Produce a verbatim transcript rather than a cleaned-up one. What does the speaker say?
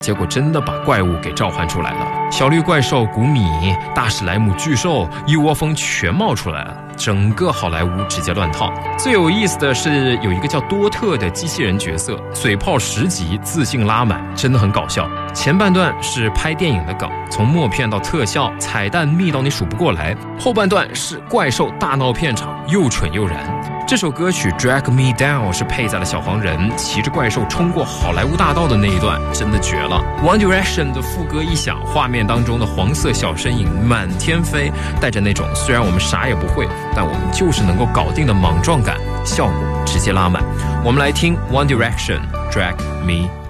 结果真的把怪物给召唤出来了。小绿怪兽、古米、大史莱姆巨兽一窝蜂全冒出来了，整个好莱坞直接乱套。最有意思的是有一个叫多特的机器人角色，嘴炮十级，自信拉满，真的很搞笑。前半段是拍电影的梗，从默片到特效，彩蛋密到你数不过来。后半段是怪兽大闹片场，又蠢又燃。这首歌曲 Drag Me Down 是配在了小黄人骑着怪兽冲过好莱坞大道的那一段，真的绝了。 One Direction 的副歌一响，画面当中的黄色小身影满天飞，带着那种虽然我们啥也不会，但我们就是能够搞定的莽撞感，效果直接拉满。我们来听 One Direction Drag Me